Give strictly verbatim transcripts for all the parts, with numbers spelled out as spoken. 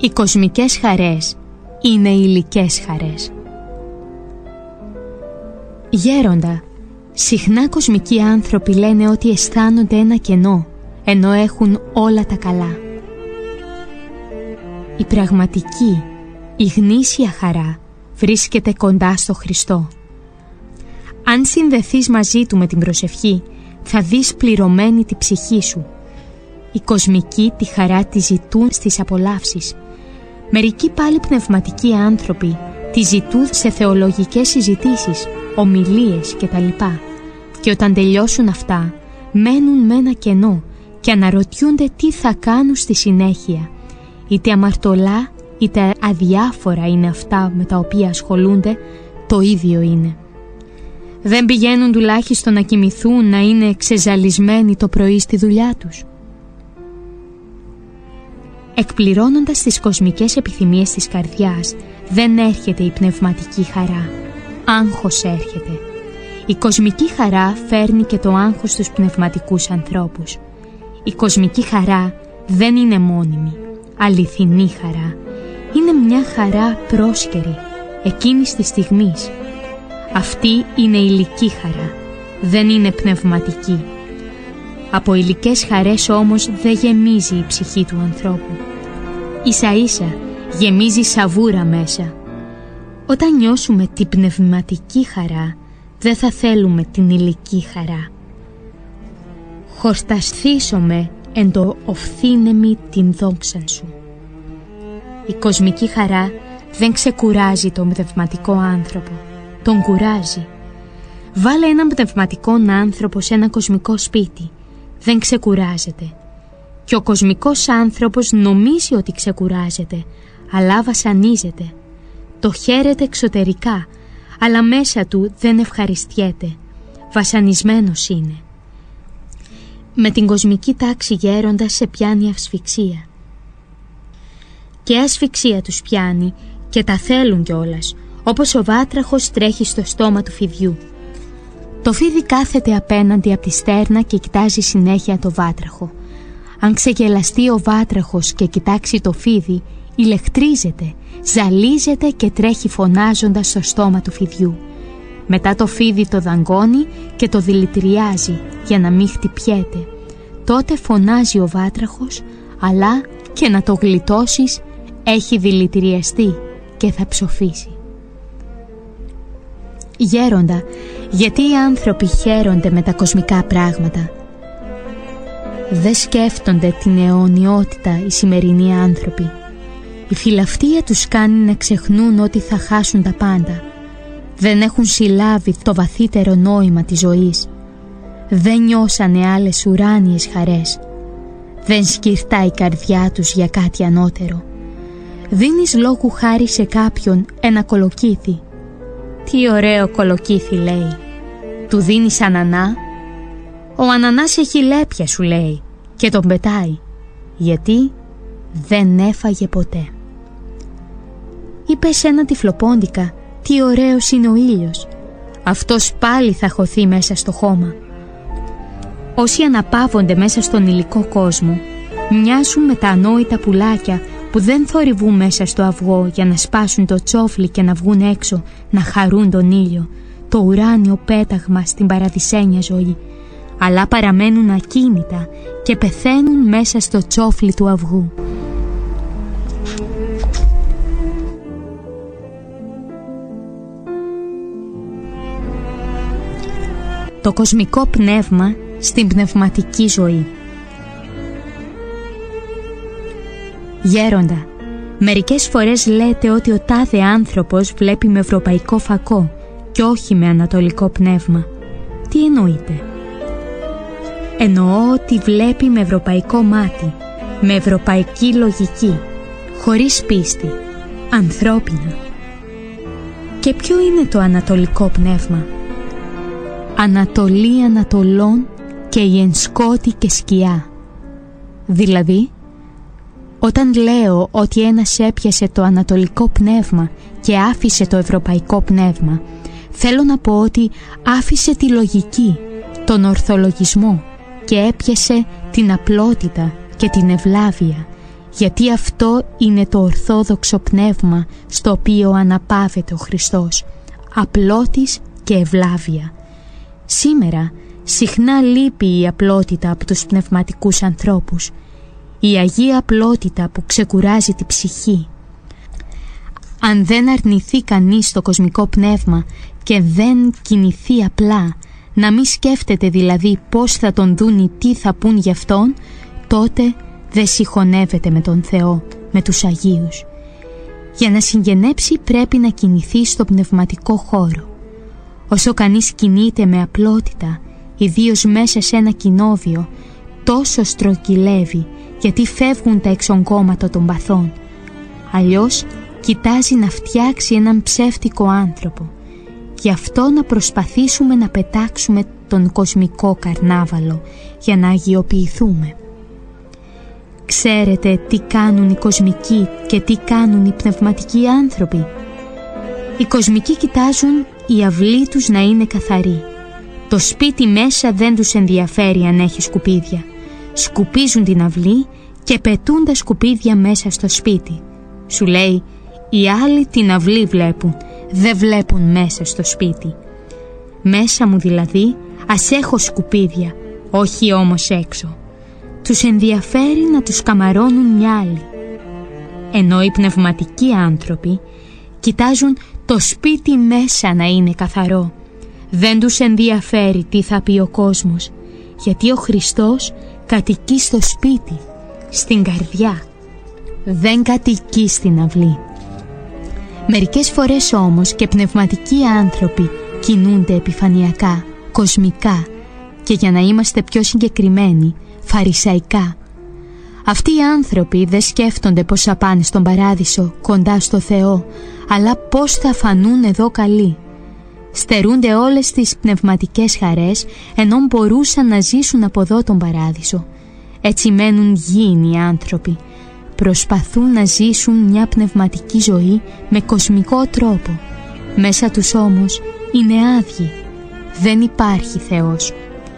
Οι κοσμικές χαρές είναι υλικές χαρές. Γέροντα, συχνά κοσμικοί άνθρωποι λένε ότι αισθάνονται ένα κενό, ενώ έχουν όλα τα καλά. Η πραγματική, η γνήσια χαρά βρίσκεται κοντά στο Χριστό. Αν συνδεθείς μαζί Του με την προσευχή, θα δεις πληρωμένη τη ψυχή σου. Οι κοσμικοί τη χαρά τη ζητούν στις απολαύσεις. Μερικοί πάλι πνευματικοί άνθρωποι τη ζητούν σε θεολογικές συζητήσεις, ομιλίες κτλ. Και όταν τελειώσουν αυτά, μένουν με ένα κενό και αναρωτιούνται τι θα κάνουν στη συνέχεια. Είτε αμαρτωλά είτε αδιάφορα είναι αυτά με τα οποία ασχολούνται, το ίδιο είναι. Δεν πηγαίνουν τουλάχιστον να κοιμηθούν, να είναι ξεζαλισμένοι το πρωί στη δουλειά τους? Εκπληρώνοντας τις κοσμικές επιθυμίες της καρδιάς, δεν έρχεται η πνευματική χαρά. Άγχος έρχεται. Η κοσμική χαρά φέρνει και το άγχος στους πνευματικούς ανθρώπους. Η κοσμική χαρά δεν είναι μόνιμη, αληθινή χαρά. Είναι μια χαρά πρόσκαιρη, εκείνης της στιγμής. Αυτή είναι υλική χαρά, δεν είναι πνευματική. Από υλικές χαρές όμως δεν γεμίζει η ψυχή του ανθρώπου. Ίσα ίσα γεμίζει σαβούρα μέσα. Όταν νιώσουμε την πνευματική χαρά, δεν θα θέλουμε την υλική χαρά. Χορτασθήσομαι εν το οφθήνεμι την δόξαν σου. Η κοσμική χαρά δεν ξεκουράζει τον πνευματικό άνθρωπο, τον κουράζει. Βάλε έναν πνευματικό άνθρωπο σε ένα κοσμικό σπίτι, δεν ξεκουράζεται. Και ο κοσμικός άνθρωπος νομίζει ότι ξεκουράζεται, αλλά βασανίζεται. Το χαίρεται εξωτερικά, αλλά μέσα του δεν ευχαριστιέται. Βασανισμένος είναι. Με την κοσμική τάξη γέροντας σε πιάνει ασφυξία. Και ασφυξία τους πιάνει και τα θέλουν κιόλας, όπως ο βάτραχος τρέχει στο στόμα του φιδιού. Το φίδι κάθεται απέναντι από τη στέρνα και κοιτάζει συνέχεια το βάτραχο. Αν ξεγελαστεί ο βάτραχος και κοιτάξει το φίδι, ηλεκτρίζεται, ζαλίζεται και τρέχει φωνάζοντας στο στόμα του φιδιού. Μετά το φίδι το δαγκώνει και το δηλητηριάζει για να μην χτυπιέται. Τότε φωνάζει ο βάτραχος, αλλά και να το γλιτώσεις έχει δηλητηριαστεί και θα ψοφήσει. Γέροντα, γιατί οι άνθρωποι χαίρονται με τα κοσμικά πράγματα? Δεν σκέφτονται την αιωνιότητα οι σημερινοί άνθρωποι. Η φιλαυτία τους κάνει να ξεχνούν ότι θα χάσουν τα πάντα. Δεν έχουν συλλάβει το βαθύτερο νόημα της ζωής. Δεν νιώσανε άλλες ουράνιες χαρές. Δεν σκυρτά η καρδιά τους για κάτι ανώτερο. Δίνεις λόγου χάρη σε κάποιον ένα κολοκύθι. Τι ωραίο κολοκύθι, λέει. Του δίνεις ανανά. Ο ανανάς έχει λέπια, σου λέει, και τον πετάει. Γιατί δεν έφαγε ποτέ. Είπε σε ένα τυφλοπόντικα, τι ωραίος είναι ο ήλιος. Αυτός πάλι θα χωθεί μέσα στο χώμα. Όσοι αναπαύονται μέσα στον υλικό κόσμο, μοιάζουν με τα ανόητα πουλάκια που δεν θορυβούν μέσα στο αυγό για να σπάσουν το τσόφλι και να βγουν έξω να χαρούν τον ήλιο, το ουράνιο πέταγμα στην παραδεισένια ζωή, αλλά παραμένουν ακίνητα και πεθαίνουν μέσα στο τσόφλι του αυγού. Το κοσμικό πνεύμα στην πνευματική ζωή. Γέροντα, μερικές φορές λέτε ότι ο τάδε άνθρωπος βλέπει με ευρωπαϊκό φακό και όχι με ανατολικό πνεύμα. Τι εννοείτε? Εννοώ ότι βλέπει με ευρωπαϊκό μάτι, με ευρωπαϊκή λογική, χωρίς πίστη, ανθρώπινα. Και ποιο είναι το ανατολικό πνεύμα? Ανατολή Ανατολών και η ενσκότη και σκιά. Δηλαδή, όταν λέω ότι ένας έπιασε το ανατολικό πνεύμα και άφησε το ευρωπαϊκό πνεύμα, θέλω να πω ότι άφησε τη λογική, τον ορθολογισμό και έπιασε την απλότητα και την ευλάβεια, γιατί αυτό είναι το ορθόδοξο πνεύμα στο οποίο αναπαύεται ο Χριστός, απλότης και ευλάβεια. Σήμερα συχνά λείπει η απλότητα από τους πνευματικούς ανθρώπους, η αγία απλότητα που ξεκουράζει τη ψυχή. Αν δεν αρνηθεί κανείς το κοσμικό πνεύμα και δεν κινηθεί απλά, να μην σκέφτεται δηλαδή πώς θα τον δουν ή τι θα πούν γι' αυτόν, τότε δεν συγχωνεύεται με τον Θεό, με τους Αγίους. Για να συγγενέψει πρέπει να κινηθεί στο πνευματικό χώρο. Όσο κανείς κινείται με απλότητα, ιδίως μέσα σε ένα κοινόβιο, τόσο στρογγυλεύει, γιατί φεύγουν τα εξογκώματα των παθών. Αλλιώς κοιτάζει να φτιάξει έναν ψεύτικο άνθρωπο. Γι' αυτό να προσπαθήσουμε να πετάξουμε τον κοσμικό καρνάβαλο για να αγιοποιηθούμε. Ξέρετε τι κάνουν οι κοσμικοί και τι κάνουν οι πνευματικοί άνθρωποι? Οι κοσμικοί κοιτάζουν η αυλή τους να είναι καθαρή. Το σπίτι μέσα δεν τους ενδιαφέρει αν έχει σκουπίδια. Σκουπίζουν την αυλή και πετούν τα σκουπίδια μέσα στο σπίτι. Σου λέει, οι άλλοι την αυλή βλέπουν, δεν βλέπουν μέσα στο σπίτι. Μέσα μου δηλαδή ας έχω σκουπίδια, όχι όμως έξω. Τους ενδιαφέρει να τους καμαρώνουν μια άλλη. Ενώ οι πνευματικοί άνθρωποι κοιτάζουν το σπίτι μέσα να είναι καθαρό. Δεν τους ενδιαφέρει τι θα πει ο κόσμος, γιατί ο Χριστός κατοικεί στο σπίτι, στην καρδιά. Δεν κατοικεί στην αυλή. Μερικές φορές όμως και πνευματικοί άνθρωποι κινούνται επιφανειακά, κοσμικά και, για να είμαστε πιο συγκεκριμένοι, φαρισαϊκά. Αυτοί οι άνθρωποι δεν σκέφτονται πως θα πάνε στον παράδεισο κοντά στο Θεό, αλλά πως θα φανούν εδώ καλοί. Στερούνται όλες τις πνευματικές χαρές, ενώ μπορούσαν να ζήσουν από εδώ τον παράδεισο. Έτσι μένουν γήινοι άνθρωποι. Προσπαθούν να ζήσουν μια πνευματική ζωή με κοσμικό τρόπο. Μέσα τους όμως είναι άδειοι. Δεν υπάρχει Θεός.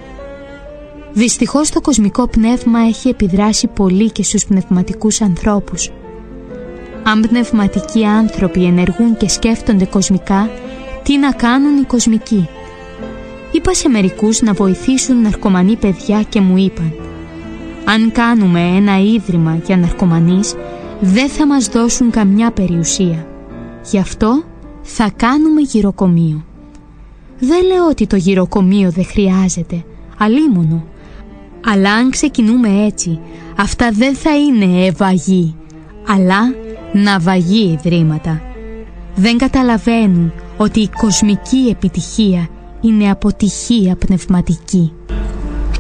Δυστυχώς το κοσμικό πνεύμα έχει επιδράσει πολύ και στους πνευματικούς ανθρώπους. Αν πνευματικοί άνθρωποι ενεργούν και σκέφτονται κοσμικά, τι να κάνουν οι κοσμικοί? Είπα σε μερικούς να βοηθήσουν ναρκωμανή παιδιά και μου είπαν, αν κάνουμε ένα ίδρυμα για ναρκωμανείς, δεν θα μας δώσουν καμιά περιουσία. Γι' αυτό θα κάνουμε γυροκομείο. Δεν λέω ότι το γυροκομείο δεν χρειάζεται, αλίμονο. Αλλά αν ξεκινούμε έτσι, αυτά δεν θα είναι ευαγή, αλλά ναυαγή ιδρύματα. Δεν καταλαβαίνουν ότι η κοσμική επιτυχία είναι αποτυχία πνευματική.